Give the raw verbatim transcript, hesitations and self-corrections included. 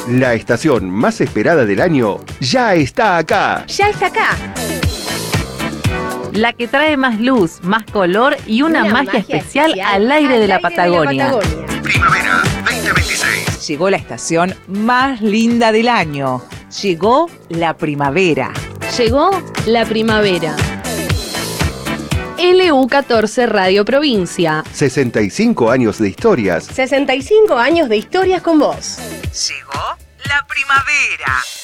La estación más esperada del año ya está acá. Ya está acá. La que trae más luz, más color y una, una magia, magia especial, especial al aire, al de, la aire Patagonia. de la Patagonia. Primavera veinte veintiséis. Llegó la estación más linda del año. Llegó la primavera. Llegó la primavera. L U catorce Radio Provincia. sesenta y cinco años de historias. sesenta y cinco años de historias con vos. Llegó la primavera.